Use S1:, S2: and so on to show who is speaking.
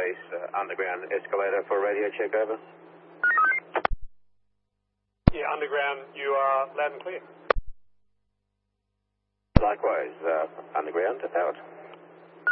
S1: base, underground escalator for radio check, over.
S2: Yeah, underground, you are loud and clear.
S1: Likewise, underground, out.